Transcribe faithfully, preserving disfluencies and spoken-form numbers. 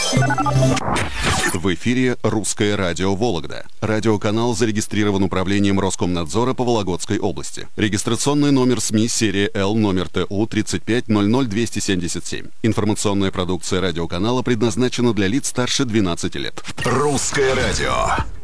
В эфире «Русское радио Вологда». Радиоканал зарегистрирован управлением Роскомнадзора по Вологодской области. Регистрационный номер СМИ серия Л номер Т У тридцать пять ноль ноль двести семьдесят семь. Информационная продукция радиоканала предназначена для лиц старше двенадцати лет. «Русское радио».